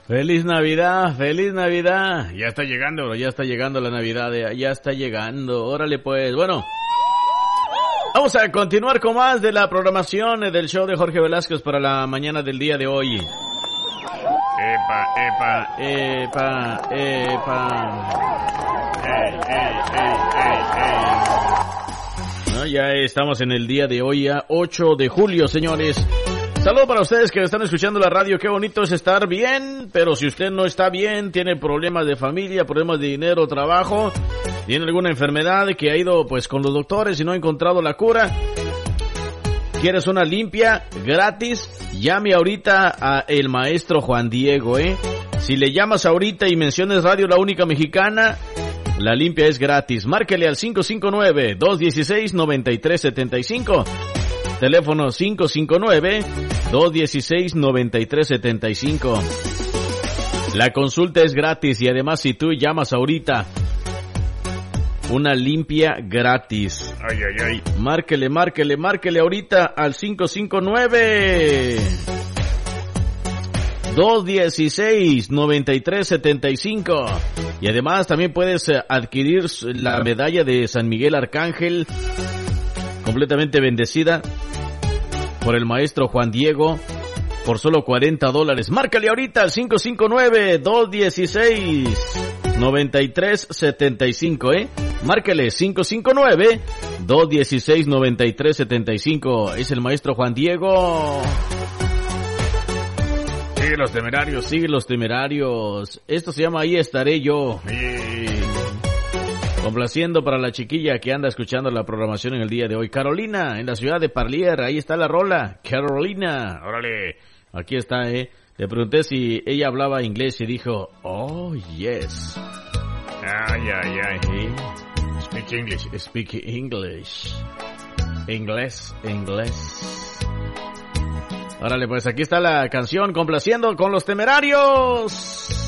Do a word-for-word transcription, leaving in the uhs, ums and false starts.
Feliz Navidad, feliz Navidad. Ya está llegando, ya está llegando la Navidad, ya está llegando. Órale pues, bueno. Vamos a continuar con más de la programación del show de Jorge Velázquez para la mañana del día de hoy. Epa, epa, epa, epa. Ey, ey, ey, ey, ey. No, ya estamos en el día de hoy, ya ocho de julio, señores. Saludos para ustedes que están escuchando la radio. Qué bonito es estar bien, pero si usted no está bien, tiene problemas de familia, problemas de dinero, trabajo, tiene alguna enfermedad que ha ido pues con los doctores y no ha encontrado la cura, ¿quieres una limpia gratis? Llame ahorita a el maestro Juan Diego, ¿eh? Si le llamas ahorita y menciones Radio La Única Mexicana, la limpia es gratis. Márquele al cinco cinco nueve, dos uno seis, nueve tres siete cinco. Teléfono cinco cinco nueve, dos uno seis, nueve tres siete cinco. La consulta es gratis y además si tú llamas ahorita, una limpia gratis. Ay, ay, ay. Márquele, márquele, márquele ahorita al cinco cinco nueve, dos uno seis, nueve tres siete cinco. Y además también puedes adquirir la medalla de San Miguel Arcángel, completamente bendecida por el maestro Juan Diego, por solo cuarenta dólares. Márcale ahorita al cinco cinco nueve, dos uno seis, nueve tres siete cinco, ¿eh? Márcale cinco cinco nueve, dos uno seis, nueve tres siete cinco. Es el maestro Juan Diego. Sigue los temerarios, sigue los temerarios. Esto se llama Ahí Estaré Yo. Sí. Complaciendo para la chiquilla que anda escuchando la programación en el día de hoy. Carolina, en la ciudad de Parlier, ahí está la rola. Carolina, órale, aquí está, eh. Le pregunté si ella hablaba inglés y dijo, oh, yes. Ay, ay, ay. Speak English, speak English. Inglés, inglés. Órale, pues aquí está la canción complaciendo con los temerarios.